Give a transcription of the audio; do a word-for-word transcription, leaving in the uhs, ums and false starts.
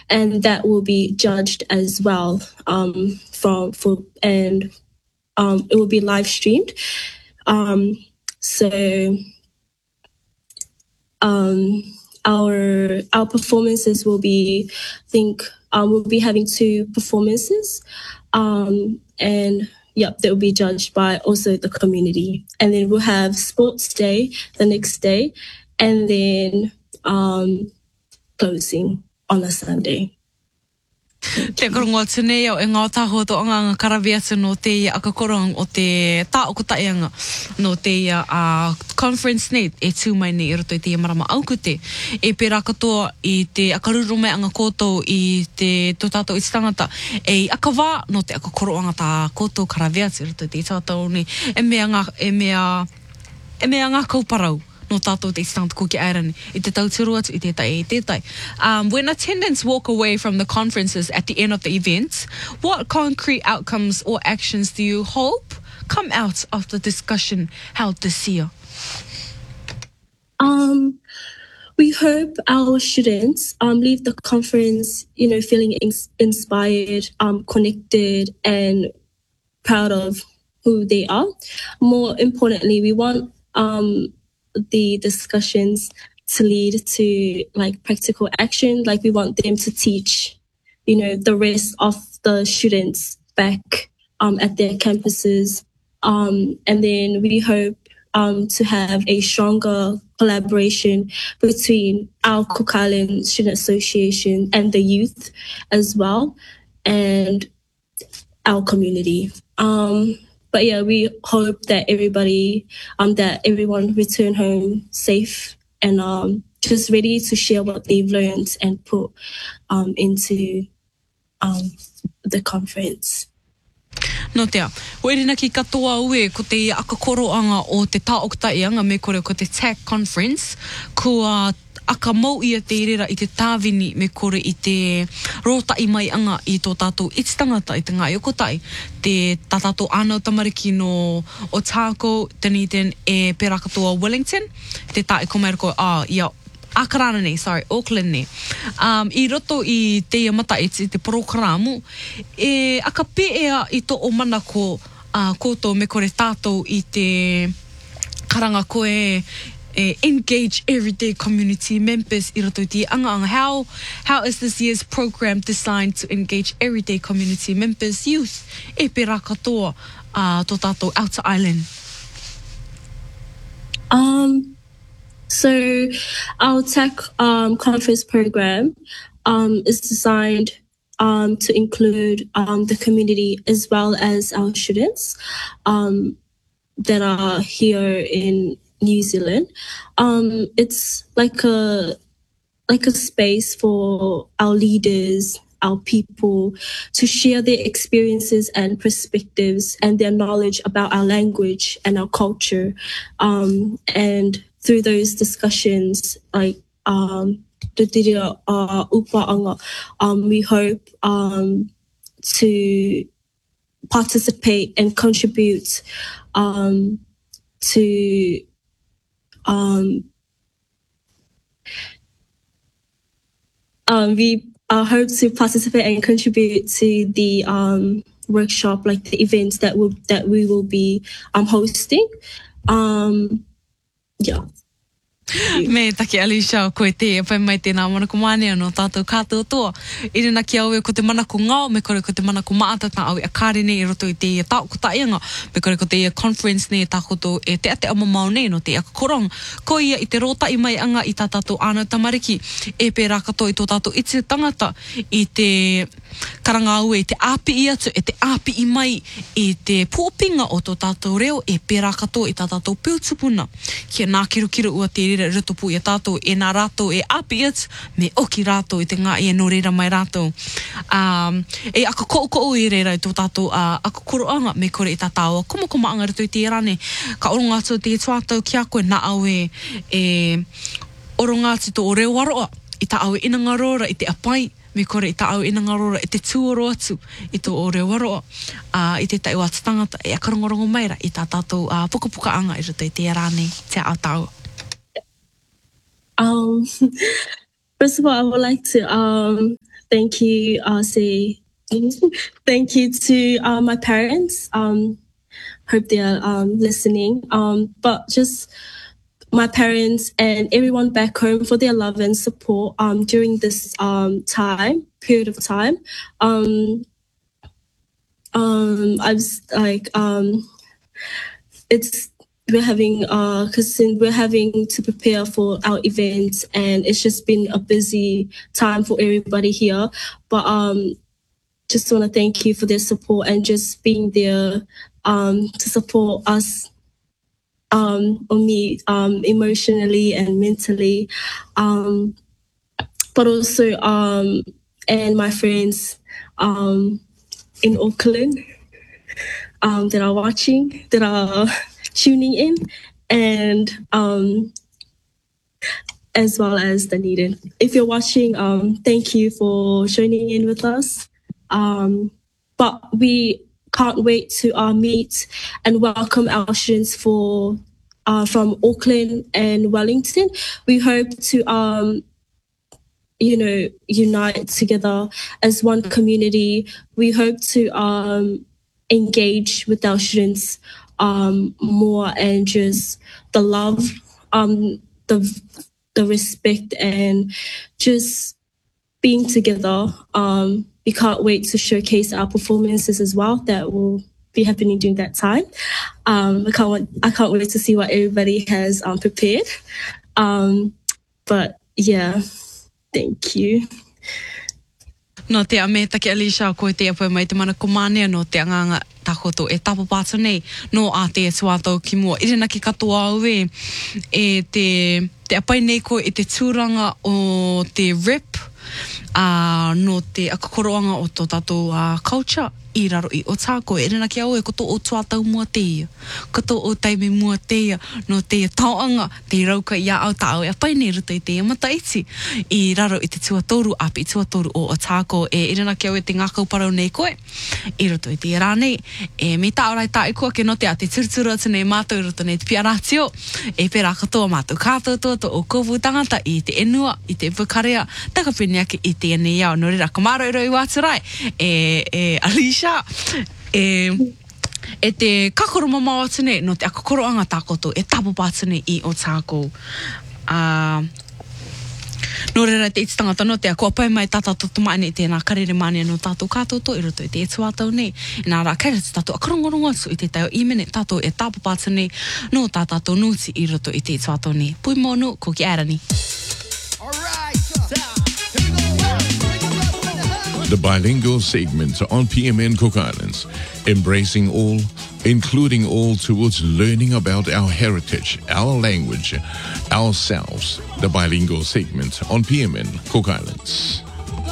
and that will be judged as well um, from for and um, it will be live streamed. Um, so um, our our performances will be, I think, um, we'll be having two performances, um, and yep, they will be judged by also the community. And then we'll have sports day the next day, and then um, closing on a Sunday. Te korongo tēnei au e ngā tāho to anga ngā karawiata no te ia akakorong o te tā o kutaianga no te ia a conference nei e tū mai nei i roto i te ia marama aukute e pērā katoa i te akaruru mai anga koutou i te tō tātou i te tangata e akawā no te akakoro anga tā koutou karawiata i roto i te tātou ni e mea ngā e mea e mea ngā kauparau no tātou te istanga ko ki airani i te tauturu atu i te tai i te tai. Um, when attendants walk away from the conferences at the end of the events, what concrete outcomes or actions do you hope come out of the discussion held this year? Um, we hope our students um, leave the conference, you know, feeling ins- inspired, um, connected, and proud of who they are. More importantly, we want um, the discussions to lead to like practical action. Like we want them to teach, you know, the rest of the students back um, at their campuses. Um, and then we hope um, to have a stronger collaboration between our Cook Island Student Association and the youth as well, and our community. Um, But yeah, we hope that everybody, um, that everyone return home safe and um, just ready to share what they've learned and put um, into um, the conference. No tea, oerina ki katoa ue ko te akakoro anga o te taoktai anga me kore ko te T A C conference, kua aka mau ia te rera i te tāwini me kore i te rotai mai anga i tō tātou iti tangata i te ngā iokotai, te tātātou ānau tamariki no Otago, Dunedin e pērā katoa Wellington, te tā e komairako, ah, ia, Akarana nei, sorry, Auckland nei. Um, I roto i te mata i te programo, e aka pēea i tō o mana ko uh, koutou me kore tātou i te karanga koe Uh, engage everyday community members i roto i te anga anga. How, how is this year's program designed to engage everyday community members, youth, e pērā katoa uh, tō tātou Outer Island? Um, so our tech um, conference program um, is designed um, to include um, the community as well as our students um, that are here in New Zealand. Um, it's like a like a space for our leaders, our people, to share their experiences and perspectives and their knowledge about our language and our culture. Um, and through those discussions, like um, the Didira uh, Upaanga, um, we hope um, to participate and contribute um, to Um, um, we uh, hope to participate and contribute to the um, workshop, like the events that will that we will be um, hosting. Um, yeah. Me taki Alicia koe te pai mai tēnā manako mānea no tātou kātou toa. I rina ki aue ko te manako ngao, me kore ko te manako maatata au i a kāre nei i roto i te tāoko taianga, me kore ko te conference nei tā koto e te ate amamau nei no te akakorong. Ko ia i te rota i mai anga i tā tātou ānau tamariki, e pērā katoa i tō tātou iti tangata i te karanga aue, i te āpi i atu, e te āpi i mai i te pōpinga o tō tātou reo, e pērā katoa i tā tātou pūtupuna. Kia nā kirukiru ua te rira ritupu i a tātou, e nā rātou e āpi atu, me oki rātou i te ngā e no reira mai rātou. Um, e aka kou i reira i tō tātou uh, aka koroanga me kore i tā tāua, koma koma anga rito i te rane, ka oronga atu te tuatau ki a koe nā aue e oronga atu tō o reo waroa, i tā aue inangarora i te apai, me kore i tā au inangarora i te tūoro atu i tō o reo waroa, uh, i te tai o atu tangata, e akarongorongo maira i tā tātou uh, puka-puka anga i rito i te rane, te au tāua. Um, first of all, I would like to um, thank you, uh, say, thank you to uh, my parents. Um, hope they're um, listening. Um, but just my parents and everyone back home for their love and support um, during this um, time, period of time. Um, um, I was like, um, it's, we're having, uh, cause we're having to prepare for our events and it's just been a busy time for everybody here. But, um, just want to thank you for their support and just being there, um, to support us, um, or me, um, emotionally and mentally. Um, but also, um, and my friends, um, in Auckland, um, that are watching, that are tuning in, and um, as well as Dunedin. If you're watching, um, thank you for joining in with us. Um, but we can't wait to uh, meet and welcome our students for uh, from Auckland and Wellington. We hope to, um, you know, unite together as one community. We hope to um, engage with our students um, more and just the love, um, the the respect, and just being together. Um, we can't wait to showcase our performances as well that will be happening during that time. Um, I can't wait, I can't wait to see what everybody has um, prepared. Um, but yeah, thank you. No te ame take Alicia ko te apo mai te mana komane no te anganga takoto e tapo pātu nei no a te suato ki mua irena ki katoa au e e te te apai nei ko e te tūranga o te rep a uh, no te akakoroanga o tō tātou uh, culture i raro i o tāko e rena ki au e koto o tuatau mua teia koto o taime mua teia no te tauanga te rauka i a au tāu e apai nei ruta i te mata iti i raro i te tuatoru api i tuatoru o o tāko e rena ki au e te ngākau parau nei koe i roto i te rānei e me tāorai tā i kua ke no te a te turuturu atu nei mātou roto nei te piaratio e pērā katoa mātou kātou tōto o kovu tangata i te enua i te whakarea takapini ake i te ene iau no rira kamaro i roi wāturai e, e Alicia e e te kakoro mamau atu nei no te akakoro anga tākoto e tapo pātu nei i o tāko uh, no rira te iti tangata no te a kua pai mai tata toto mai nei tēnā karere mania no tātou kātoto i roto i te etuatau nei e nā rā kaira te tātou akarongorongo atu i te tau imene tātou e tapo pātu nei no tā tātou nuti i roto i te etuatau nei pui mōnu ko ki ārani. The bilingual segment on P M N Cook Islands, embracing all, including all towards learning about our heritage, our language, ourselves. The bilingual segment on P M N Cook Islands.